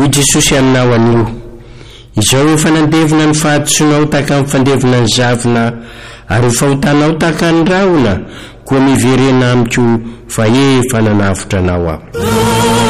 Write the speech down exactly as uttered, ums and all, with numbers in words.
hoy Jesosy aminao anio: izao efa nandevina ny fahadisoanao tahaka amin'ny fandevina ny zavina, ary fahotanao tahaka ny rahona, koa miverena amiko fa efa nanavotra anao aho.